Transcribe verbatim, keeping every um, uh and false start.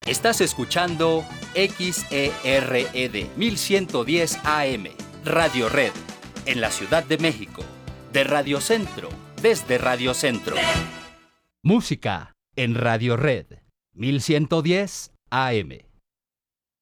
Estás escuchando X E R E D mil ciento diez A M, Radio Red, en la Ciudad de México, de Radio Centro, desde Radio Centro. Música en Radio Red, mil ciento diez A M.